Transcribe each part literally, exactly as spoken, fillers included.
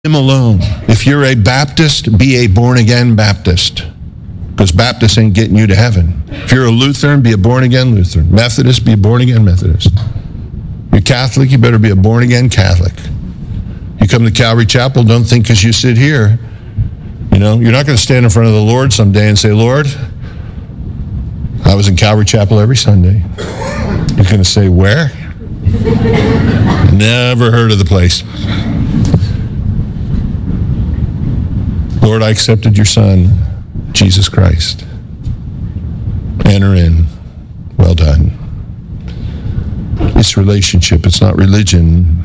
Him alone. If you're a Baptist, be a born-again Baptist, because Baptist ain't getting you to heaven. If you're a Lutheran, be a born-again Lutheran. Methodist, be a born-again Methodist. You're Catholic, you better be a born-again Catholic. You come to Calvary Chapel, don't think because you sit here, you know, you're not going to stand in front of the Lord someday and say, Lord, I was in Calvary Chapel every Sunday. You're going to say, where? Never heard of the place. Lord, I accepted your Son, Jesus Christ. Enter in. Well done. It's relationship. It's not religion.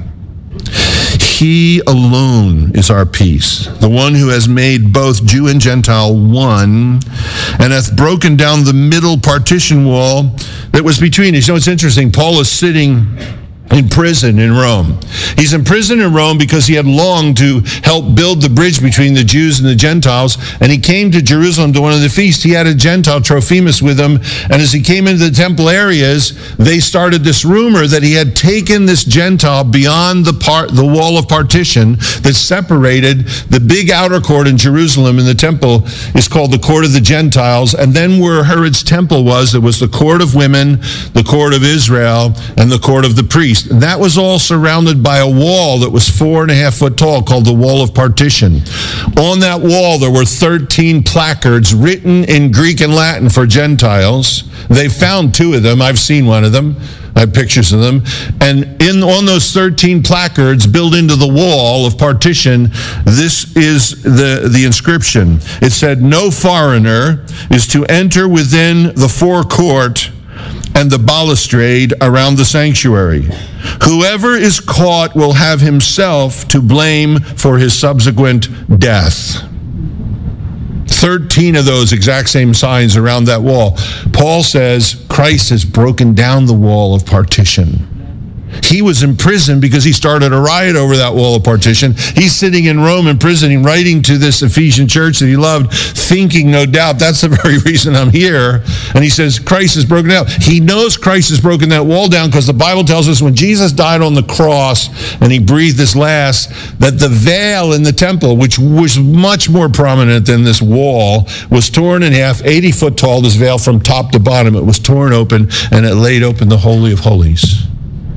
He alone is our peace, the one who has made both Jew and Gentile one, and hath broken down the middle partition wall that was between us. You know, it's interesting. Paul is sitting in prison in Rome. He's in prison in Rome because he had longed to help build the bridge between the Jews and the Gentiles, and he came to Jerusalem to one of the feasts. He had a Gentile, Trophimus, with him, and as he came into the temple areas, they started this rumor that he had taken this Gentile beyond the part, the wall of partition that separated the big outer court in Jerusalem, and the temple is called the court of the Gentiles, and then where Herod's temple was, there was the court of women, the court of Israel, and the court of the priests. That was all surrounded by a wall that was four and a half foot tall called the wall of partition. On that wall, there were thirteen placards written in Greek and Latin for Gentiles. They found two of them. I've seen one of them. I have pictures of them. And in on those thirteen placards built into the wall of partition, this is the, the inscription. It said, no foreigner is to enter within the forecourt and the balustrade around the sanctuary. Whoever is caught will have himself to blame for his subsequent death. Thirteen of those exact same signs around that wall. Paul says Christ has broken down the wall of partition. He was in prison because he started a riot over that wall of partition. He's sitting in Rome in prison, and writing to this Ephesian church that he loved, thinking, no doubt, that's the very reason I'm here. And he says, Christ has broken down. He knows Christ has broken that wall down because the Bible tells us when Jesus died on the cross and he breathed his last, that the veil in the temple, which was much more prominent than this wall, was torn in half, eighty foot tall, this veil from top to bottom. It was torn open, and it laid open the Holy of Holies.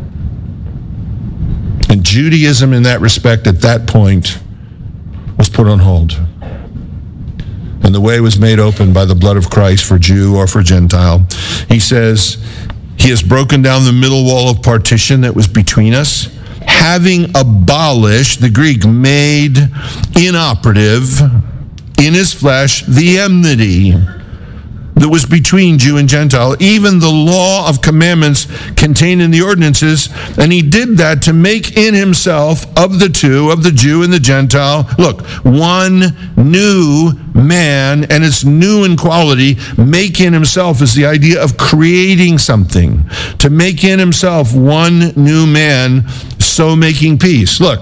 And Judaism in that respect at that point was put on hold. And the way was made open by the blood of Christ for Jew or for Gentile. He says, he has broken down the middle wall of partition that was between us, having abolished, the Greek, made inoperative in his flesh the enmity that was between Jew and Gentile, even the law of commandments contained in the ordinances, and he did that to make in himself of the two, of the Jew and the Gentile, look, one new man, and it's new in quality. Make in himself is the idea of creating something. To make in himself one new man, so making peace. Look,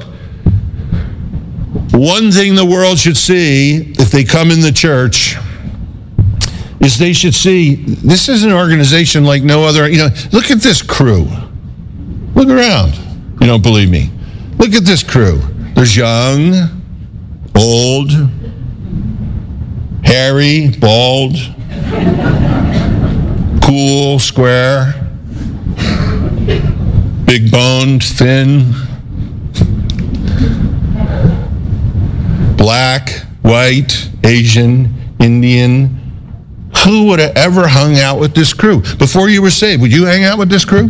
one thing the world should see if they come in the church is they should see this is an organization like no other. You know, look at this crew. Look around. You don't believe me. Look at this crew. There's young, old, hairy, bald, cool, square, big boned, thin, black, white, Asian, Indian. Who would have ever hung out with this crew? Before you were saved, would you hang out with this crew?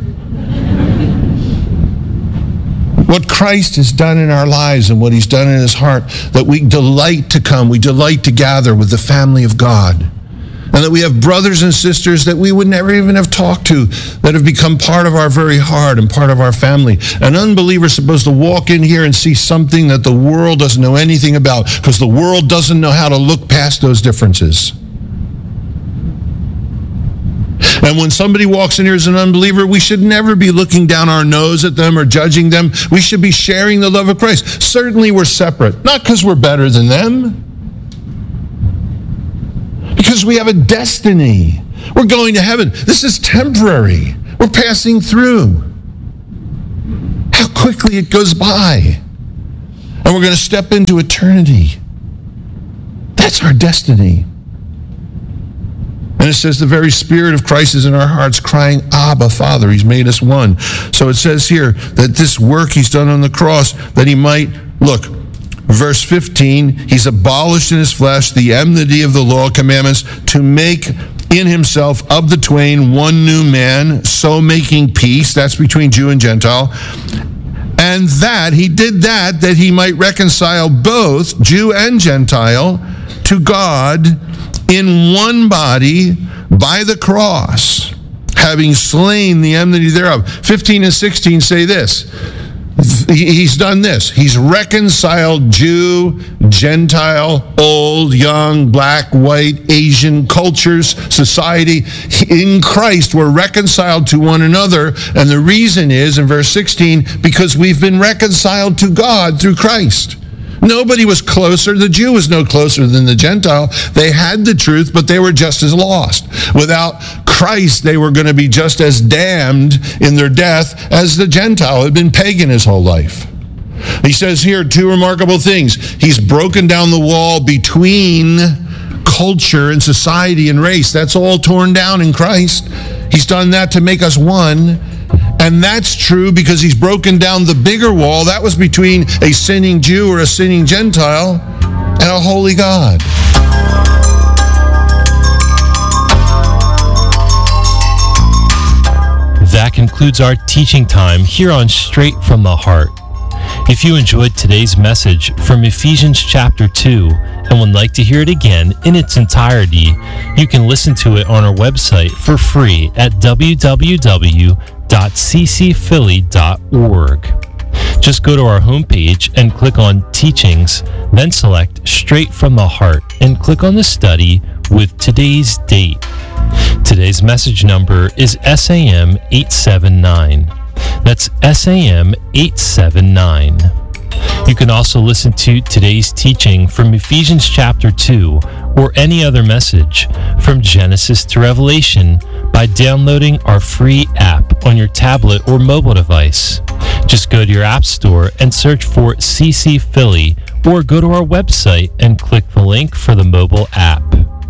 What Christ has done in our lives and what he's done in his heart, that we delight to come, we delight to gather with the family of God. And that we have brothers and sisters that we would never even have talked to that have become part of our very heart and part of our family. An unbeliever is supposed to walk in here and see something that the world doesn't know anything about, because the world doesn't know how to look past those differences. And when somebody walks in here as an unbeliever, we should never be looking down our nose at them or judging them. We should be sharing the love of Christ. Certainly we're separate, not because we're better than them, because we have a destiny. We're going to heaven. This is temporary. We're passing through. How quickly it goes by. And we're going to step into eternity. That's our destiny. And it says the very Spirit of Christ is in our hearts, crying, Abba, Father. He's made us one. So it says here that this work he's done on the cross, that he might, look, verse fifteen, he's abolished in his flesh the enmity of the law commandments to make in himself of the twain one new man, so making peace. That's between Jew and Gentile. And that, he did that, that he might reconcile both Jew and Gentile to God in one body by the cross, having slain the enmity thereof. fifteen and sixteen say this. He's done this. He's reconciled Jew, Gentile, old, young, black, white, Asian cultures, society. In Christ, we're reconciled to one another. And the reason is, in verse sixteen, because we've been reconciled to God through Christ. Nobody was closer. The Jew was no closer than the Gentile. They had the truth, but they were just as lost. Without Christ, they were going to be just as damned in their death as the Gentile had been pagan his whole life. He says here two remarkable things. He's broken down the wall between culture and society and race. That's all torn down in Christ. He's done that to make us one. And that's true because he's broken down the bigger wall. That was between a sinning Jew or a sinning Gentile and a holy God. That concludes our teaching time here on Straight from the Heart. If you enjoyed today's message from Ephesians chapter two and would like to hear it again in its entirety, you can listen to it on our website for free at w w w dot c c philly dot org. Just go to our homepage and click on Teachings, then select Straight from the Heart and click on the study with today's date. Today's message number is S A M eight seven nine. That's S A M eight seven nine. You can also listen to today's teaching from Ephesians chapter two or any other message from Genesis to Revelation by downloading our free app on your tablet or mobile device. Just go to your app store and search for C C Philly or go to our website and click the link for the mobile app.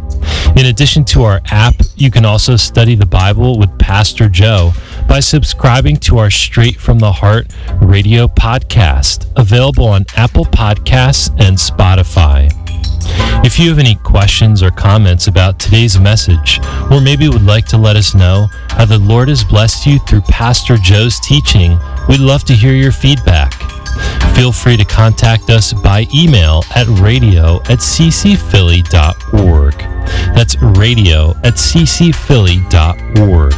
In addition to our app, you can also study the Bible with Pastor Joe by subscribing to our Straight from the Heart radio podcast, available on Apple Podcasts and Spotify. If you have any questions or comments about today's message, or maybe would like to let us know how the Lord has blessed you through Pastor Joe's teaching, we'd love to hear your feedback. Feel free to contact us by email at radio at c c philly dot org. That's radio at c c philly dot org.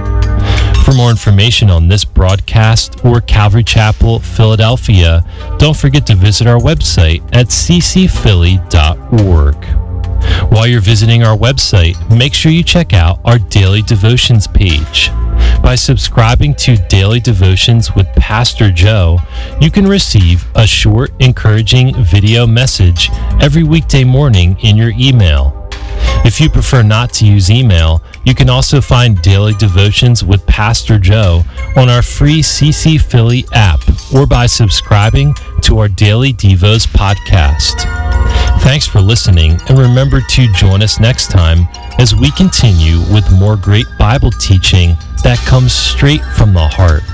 For more information on this broadcast or Calvary Chapel, Philadelphia, don't forget to visit our website at c c philly dot org. While you're visiting our website, make sure you check out our Daily Devotions page. By subscribing to Daily Devotions with Pastor Joe, you can receive a short, encouraging video message every weekday morning in your email. If you prefer not to use email, you can also find Daily Devotions with Pastor Joe on our free C C Philly app or by subscribing to our Daily Devos podcast. Thanks for listening, and remember to join us next time as we continue with more great Bible teaching that comes straight from the heart.